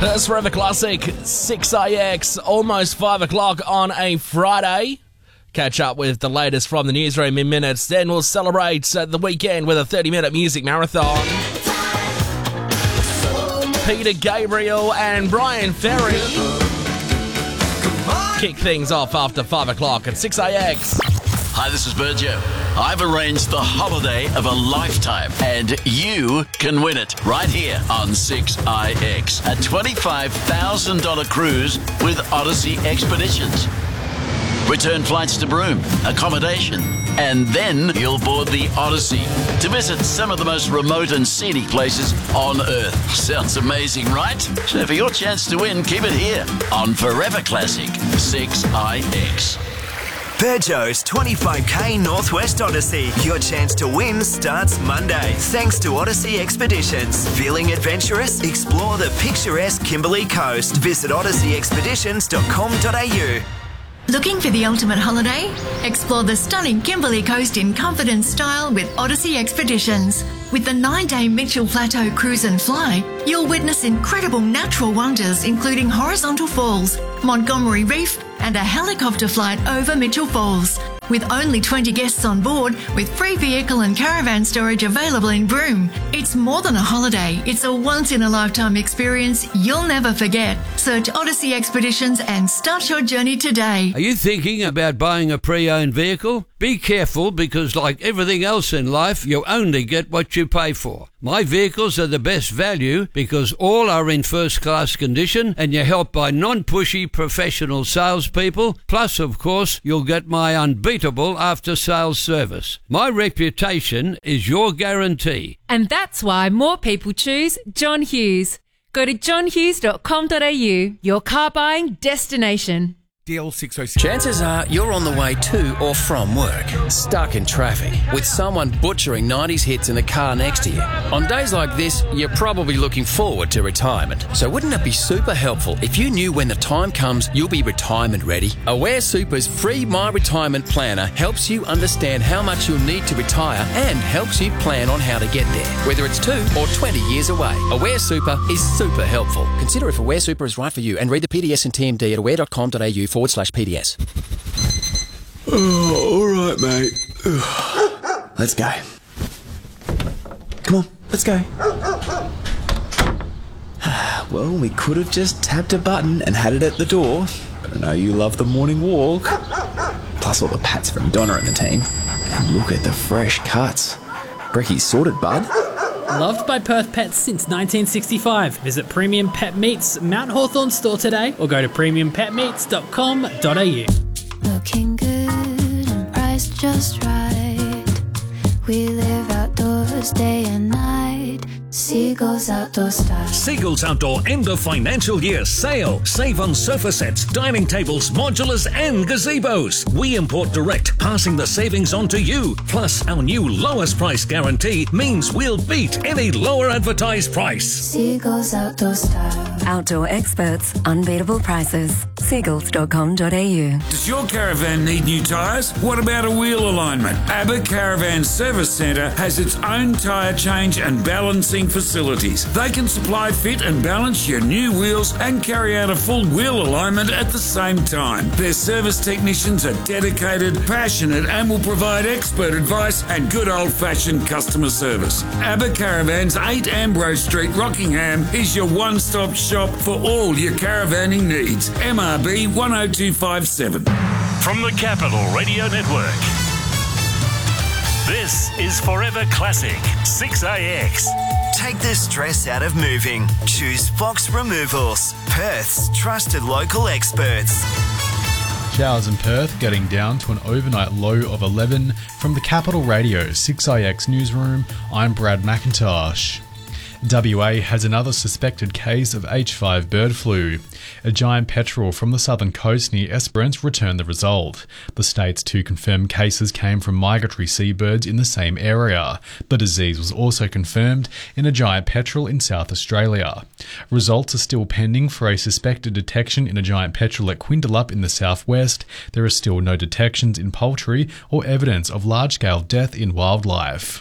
That's Forever Classic, 6AX, almost 5 o'clock on a Friday. Catch up with the latest from the newsroom in minutes. Then we'll celebrate the weekend with a 30-minute music marathon. Peter Gabriel and Brian Ferry kick things off after 5 o'clock at 6AX. Hi, this is Virgil. I've arranged the holiday of a lifetime, and you can win it right here on 6IX. A $25,000 cruise with Odyssey Expeditions. Return flights to Broome, accommodation, and then you'll board the Odyssey to visit some of the most remote and scenic places on Earth. Sounds amazing, right? So for your chance to win, keep it here on Forever Classic 6IX. Peugeot's 25k Northwest Odyssey. Your chance to win starts Monday, thanks to Odyssey Expeditions. Feeling adventurous? Explore the picturesque Kimberley Coast. Visit odysseyexpeditions.com.au. Looking for the ultimate holiday? Explore the stunning Kimberley Coast in confidence style with Odyssey Expeditions. With the 9-day Mitchell Plateau Cruise and Fly, you'll witness incredible natural wonders including horizontal falls, Montgomery Reef, and a helicopter flight over Mitchell Falls. With only 20 guests on board, with free vehicle and caravan storage available in Broome. It's more than a holiday, it's a once-in-a-lifetime experience you'll never forget. Search Odyssey Expeditions and start your journey today. Are you thinking about buying a pre-owned vehicle? Be careful, because like everything else in life, you only get what you pay for. My vehicles are the best value because all are in first-class condition and you're helped by non-pushy professional salespeople. Plus, of course, you'll get my unbeatable after-sales service. My reputation is your guarantee. And that's why more people choose John Hughes. Go to johnhughes.com.au, your car buying destination. DL606. Chances are you're on the way to or from work, stuck in traffic, with someone butchering 90s hits in the car next to you. On days like this, you're probably looking forward to retirement. So wouldn't it be super helpful if you knew when the time comes you'll be retirement ready? Aware Super's free My Retirement Planner helps you understand how much you'll need to retire and helps you plan on how to get there, whether it's 2 or 20 years away. Aware Super is super helpful. Consider if Aware Super is right for you and read the PDS and TMD at aware.com.au/PDS. Oh, all right, mate. Let's go. Come on, let's go. Well, we could have just tapped a button and had it at the door, but I know you love the morning walk. Plus all the pats from Donna and the team. And look at the fresh cuts. Brecky's sorted, bud. Loved by Perth Pets since 1965. Visit Premium Pet Meats Mount Hawthorn store today or go to premiumpetmeats.com.au. Looking good and priced just right. We live outdoors day and night. Seagulls Outdoor Style. Seagulls Outdoor end of financial year sale. Save on sofa sets, dining tables, modulars and gazebos. We import direct, passing the savings on to you. Plus, our new lowest price guarantee means we'll beat any lower advertised price. Seagulls Outdoor Style. Outdoor experts, unbeatable prices. Seagulls.com.au. Does your caravan need new tyres? What about a wheel alignment? ABBA Caravan Service Centre has its own tyre change and balancing facilities. They can supply, fit and balance your new wheels and carry out a full wheel alignment at the same time. Their service technicians are dedicated, passionate and will provide expert advice and good old-fashioned customer service. ABBA Caravans, 8 Ambrose Street, Rockingham is your one-stop shop for all your caravanning needs. MRB 10257. From the Capital Radio Network, this is Forever Classic 6AX. Take the stress out of moving. Choose Fox Removals, Perth's trusted local experts. Showers in Perth getting down to an overnight low of 11. From the Capital Radio 6IX newsroom, I'm Brad McIntosh. WA has another suspected case of H5 bird flu. A giant petrel from the southern coast near Esperance returned the result. The state's 2 confirmed cases came from migratory seabirds in the same area. The disease was also confirmed in a giant petrel in South Australia. Results are still pending for a suspected detection in a giant petrel at Quindalup in the southwest. There are still no detections in poultry or evidence of large-scale death in wildlife.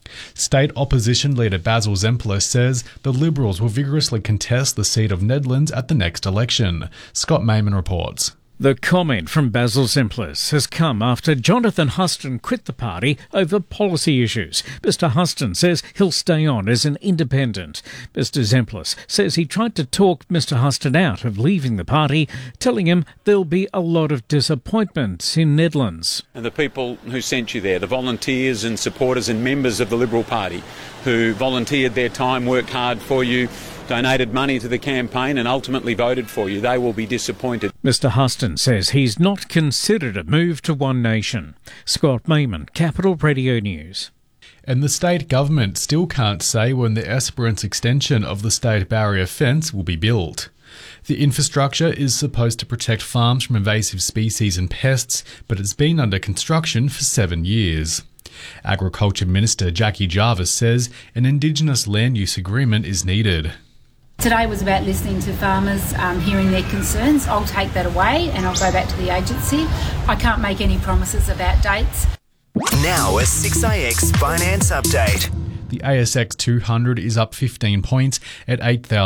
State opposition leader Basil Zemplis says the Liberals will vigorously contest the seat of Nedlands at the next election. Scott Mayman reports. The comment from Basil Zemplis has come after Jonathan Huston quit the party over policy issues. Mr Huston says he'll stay on as an independent. Mr Zemplis says he tried to talk Mr Huston out of leaving the party, telling him there'll be a lot of disappointment in Nedlands. And the people who sent you there, the volunteers and supporters and members of the Liberal Party who volunteered their time, worked hard for you, donated money to the campaign and ultimately voted for you, they will be disappointed. Mr Huston says he's not considered a move to One Nation. Scott Mayman, Capital Radio News. And the state government still can't say when the Esperance extension of the state barrier fence will be built. The infrastructure is supposed to protect farms from invasive species and pests, but it's been under construction for 7 years. Agriculture Minister Jackie Jarvis says an Indigenous land use agreement is needed. Today was about listening to farmers, hearing their concerns. I'll take that away and I'll go back to the agency. I can't make any promises about dates. Now a 6IX Finance Update. The ASX 200 is up 15 points at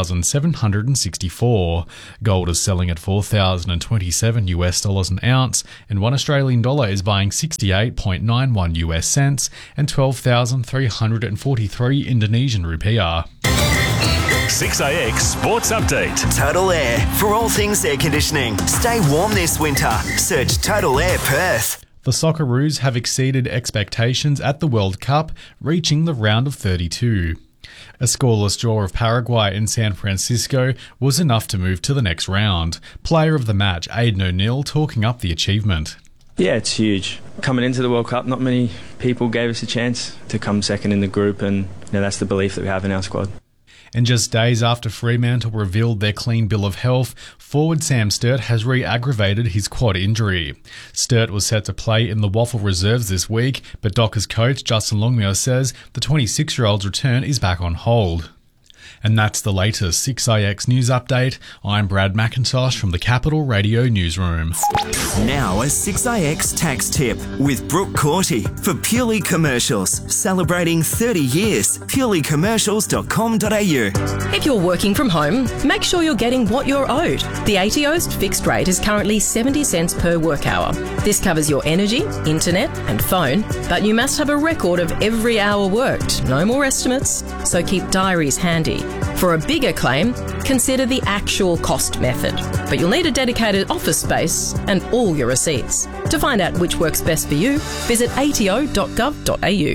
8,764. Gold is selling at $4,027 an ounce, and $1 Australian dollar is buying 68.91 US cents and 12,343 Indonesian rupiah. 6IX Sports Update. Total Air. For all things air conditioning, stay warm this winter. Search Total Air Perth. The Socceroos have exceeded expectations at the World Cup, reaching the round of 32. A scoreless draw of Paraguay and San Francisco was enough to move to the next round. Player of the match, Aidan O'Neill, talking up the achievement. Yeah, it's huge. Coming into the World Cup, not many people gave us a chance to come second in the group, and that's the belief that we have in our squad. And just days after Fremantle revealed their clean bill of health, forward Sam Sturt has re-aggravated his quad injury. Sturt was set to play in the Waffle reserves this week, but Dockers coach Justin Longmuir says the 26-year-old's return is back on hold. And that's the latest 6IX News Update. I'm Brad McIntosh from the Capital Radio Newsroom. Now a 6IX tax tip with Brooke Corty for Purely Commercials. Celebrating 30 years. purelycommercials.com.au. If you're working from home, make sure you're getting what you're owed. The ATO's fixed rate is currently 70 cents per work hour. This covers your energy, internet and phone, but you must have a record of every hour worked. No more estimates, so keep diaries handy. For a bigger claim, consider the actual cost method. But you'll need a dedicated office space and all your receipts. To find out which works best for you, visit ato.gov.au.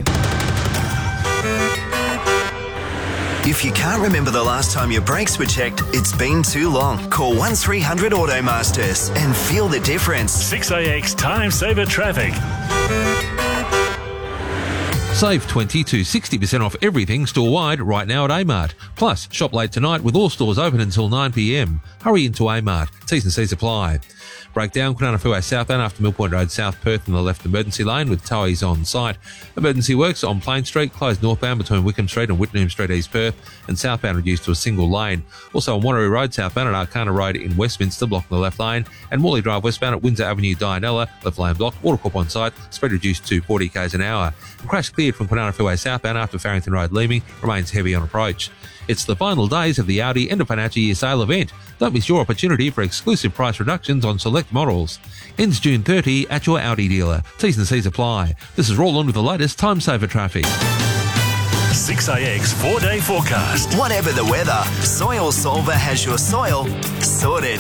If you can't remember the last time your brakes were checked, it's been too long. Call 1300 Automasters and feel the difference. 6IX Time Saver Traffic. Save 20 to 60% off everything store-wide right now at Amart. Plus, shop late tonight with all stores open until 9 p.m. Hurry into Amart. T's and C's apply. Breakdown, Kwinana Freeway southbound after Mill Point Road, South Perth in the left emergency lane with towies on site. Emergency works on Plain Street, closed northbound between Wickham Street and Whitnam Street, East Perth, and southbound reduced to a single lane. Also on Wanneroo Road, southbound at Arcana Road in Westminster, blocking the left lane, and Morley Drive westbound at Windsor Avenue, Dianella, left lane block, Watercorp on site, speed reduced to 40 k's an hour. And crash cleared from Kwinana Freeway southbound after Farrington Road leaving, remains heavy on approach. It's the final days of the Audi end of financial year sale event. Don't miss your opportunity for exclusive price reductions on select models. Ends June 30 at your Audi dealer. T's and C's apply. This is Roland with the latest time saver traffic. 6IX 4-day forecast. Whatever the weather, Soil Solver has your soil sorted.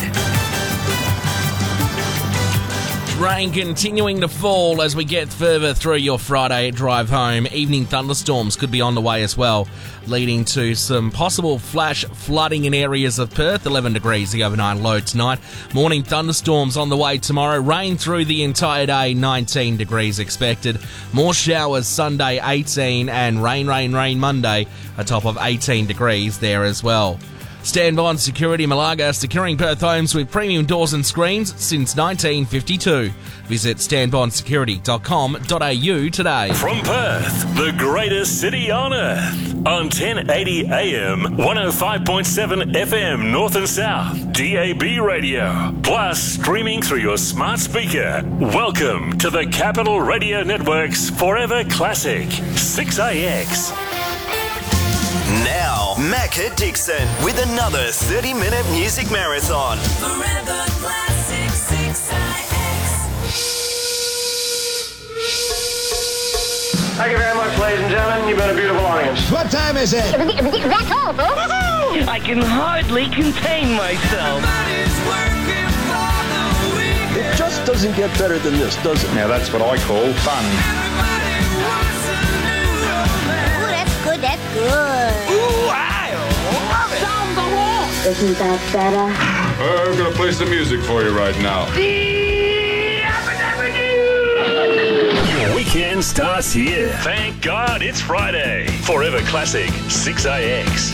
Rain continuing to fall as we get further through your Friday drive home. Evening thunderstorms could be on the way as well, leading to some possible flash flooding in areas of Perth. 11 degrees the overnight low tonight. Morning thunderstorms on the way tomorrow. Rain through the entire day, 19 degrees expected. More showers Sunday, 18, and rain Monday, a top of 18 degrees there as well. Stanbond Security Malaga, securing Perth homes with premium doors and screens since 1952. Visit stanbondsecurity.com.au today. From Perth, the greatest city on earth, on 1080 AM, 105.7 FM North and South, DAB radio, plus streaming through your smart speaker. Welcome to the Capital Radio Network's Forever Classic, 6AX. Now, Macca Dixon with another 30-minute music marathon. Forever Classic 6IX. Thank you very much, ladies and gentlemen. You've been a beautiful audience. What time is it? That's all, folks. I can hardly contain myself. It just doesn't get better than this, does it? Now, that's what I call fun. Ooh, that's good, that's good. Ooh, I love it. Down the wall. Isn't that better? I'm going to play some music for you right now. Your weekend starts here. Thank God it's Friday. Forever Classic 6AX.